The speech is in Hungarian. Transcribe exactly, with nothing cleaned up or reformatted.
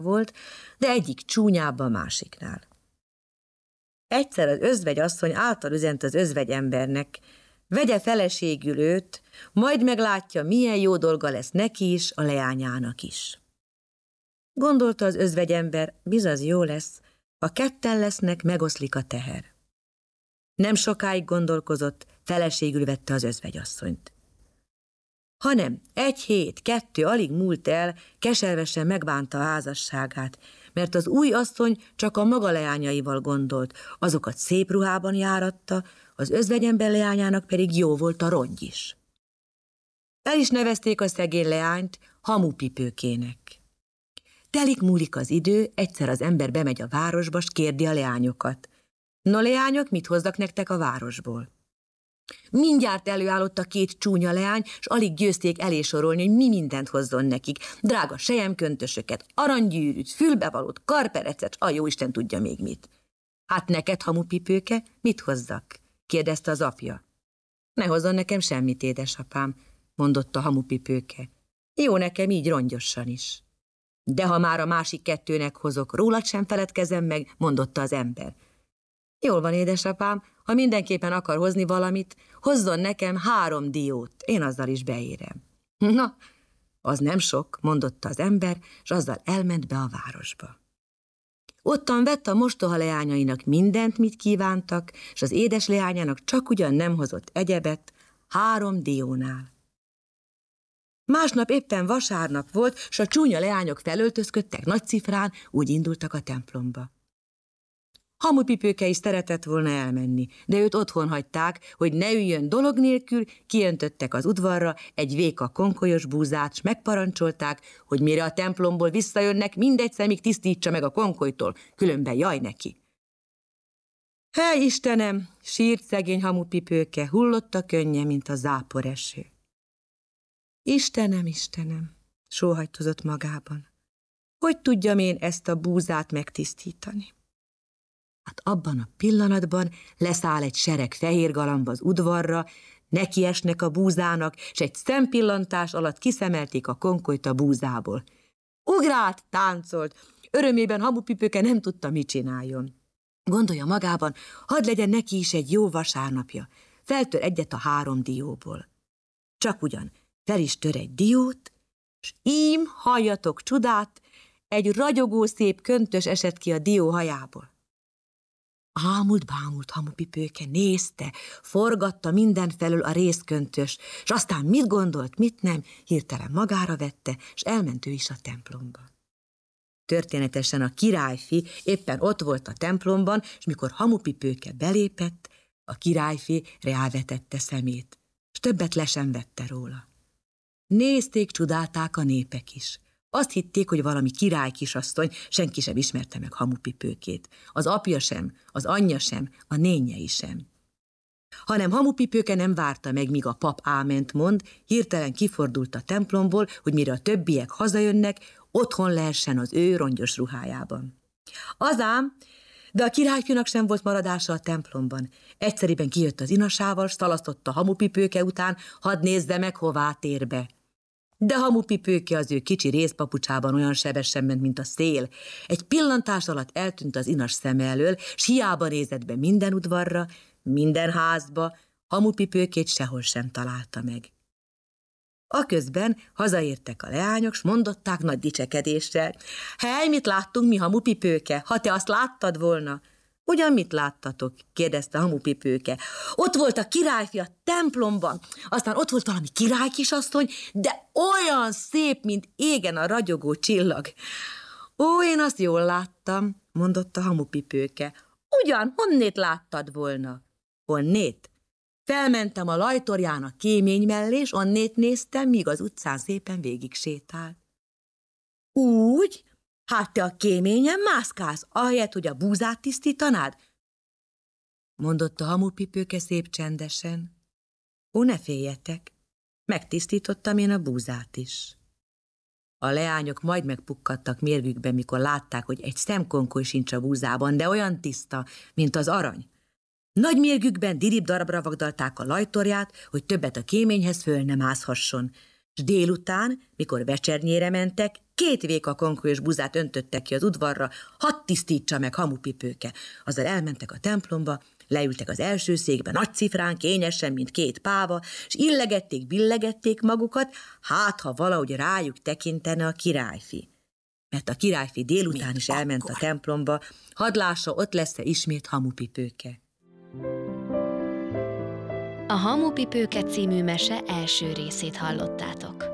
volt, de egyik csúnyább a másiknál. Egyszer az özvegyasszony által üzent az özvegyembernek, vegye feleségül őt, majd meglátja, milyen jó dolga lesz neki is, a leányának is. Gondolta az özvegyember, bizony jó lesz, ha ketten lesznek, megoszlik a teher. Nem sokáig gondolkozott, feleségül vette az özvegyasszonyt. Hanem egy hét, kettő alig múlt el, keservesen megbánta a házasságát, mert az új asszony csak a maga leányaival gondolt, azokat szép ruhában járatta, az özvegyember leányának pedig jó volt a rongy is. El is nevezték a szegény leányt Hamupipőkének. Telik múlik az idő, egyszer az ember bemegy a városba, s kérdi a leányokat. No, leányok, mit hozzak nektek a városból? Mindjárt előállott a két csúnya leány, s alig győzték elé sorolni, hogy mi mindent hozzon nekik. Drága selyemköntösöket, aranygyűrűt, fülbevalót, karperecet, a jóisten tudja még mit. Hát neked, Hamupipőke, mit hozzak? Kérdezte az apja. Ne hozzon nekem semmit, édesapám, mondotta Hamupipőke. Jó nekem így rongyosan is. De ha már a másik kettőnek hozok, rólad sem feledkezem meg, mondotta az ember. Jól van, édesapám, ha mindenképpen akar hozni valamit, hozzon nekem három diót, én azzal is beérem. Na, az nem sok, mondotta az ember, és azzal elment be a városba. Ottan vett a mostoha leányainak mindent, mit kívántak, és az édes leányának csak ugyan nem hozott egyebet, három diónál. Másnap éppen vasárnap volt, s a csúnya leányok felöltözködtek nagy cifrán, úgy indultak a templomba. Hamupipőke is szeretett volna elmenni, de őt otthon hagyták, hogy ne üljön dolog nélkül, kiöntöttek az udvarra egy véka konkolyos búzát, s megparancsolták, hogy mire a templomból visszajönnek, mindegy szemig tisztítsa meg a konkolytól, különben jaj neki. Hely Istenem, sírt szegény Hamupipőke, hullott a könnye, mint a záporeső. Istenem, Istenem, sóhajtozott magában, hogy tudjam én ezt a búzát megtisztítani? Hát abban a pillanatban leszáll egy sereg fehér galamb az udvarra, nekiesnek a búzának, s egy szempillantás alatt kiszemelték a konkolyt a búzából. Ugrált, táncolt, örömében Hamupipőke nem tudta, mit csináljon. Gondolja magában, hadd legyen neki is egy jó vasárnapja, feltör egyet a három dióból. Csak ugyan fel is tör egy diót, s ím, halljatok csodát, egy ragyogó szép köntös esett ki a dió hajából. Ámult, bámult Hamupipőke, nézte, forgatta mindenfelől a részköntös, s aztán mit gondolt, mit nem, hirtelen magára vette, s elment ő is a templomba. Történetesen a királyfi éppen ott volt a templomban, és mikor Hamupipőke belépett, a királyfi reálvetette szemét, s többet le sem vette róla. Nézték, csodálták a népek is. Azt hitték, hogy valami király kisasszony, senki sem ismerte meg Hamupipőkét. Az apja sem, az anyja sem, a nényei sem. Hanem Hamupipőke nem várta meg, míg a pap áment mond, hirtelen kifordult a templomból, hogy mire a többiek hazajönnek, otthon lehessen az ő rongyos ruhájában. Azám, de a királyfinak sem volt maradása a templomban. Egyszeriben kijött az inasával, s szalasztotta Hamupipőke után, hadd nézze meg, hová tér be. De Hamupipőke az ő kicsi részpapucsában olyan sebesen ment, mint a szél. Egy pillantás alatt eltűnt az inas szeme elől, s hiába nézett be minden udvarra, minden házba, Hamupipőkét sehol sem találta meg. Aközben hazaértek a leányok, s mondották nagy dicsekedéssel. Hely, mit láttunk mi, Hamupipőke, ha te azt láttad volna? Ugyan mit láttatok? Kérdezte Hamupipőke. Ott volt a királyfi a templomban, aztán ott volt valami királykisasszony, de olyan szép, mint égen a ragyogó csillag. Ó, én azt jól láttam, mondotta Hamupipőke. Ugyan, honnét láttad volna? Honnét? Felmentem a lajtorján a kémény mellé, és onnét néztem, míg az utcán szépen végig sétál. Úgy? Hát te a kéményen mászkálsz, ahelyett, hogy a búzát tisztítanád? Mondotta Hamupipőke szép csendesen. Ó, ne féljetek, megtisztítottam én a búzát is. A leányok majd megpukkadtak mérgükben, mikor látták, hogy egy szemkonkoly sincs a búzában, de olyan tiszta, mint az arany. Nagy mérgükben dirib darabra vagdalták a lajtorját, hogy többet a kéményhez föl ne mászhasson, s s délután, mikor vecsernyére mentek, két véka konkolyos buzát öntöttek ki az udvarra, hadd tisztítsa meg Hamupipőke. Azzal elmentek a templomba, leültek az első székbe, nagy cifrán, kényesen, mint két páva, s illegették, billegették magukat, hát ha valahogy rájuk tekintene a királyfi. Mert a királyfi délután mint is akkor elment a templomba, hadd lássa, ott lesz-e ismét Hamupipőke. A Hamupipőke című mese első részét hallottátok.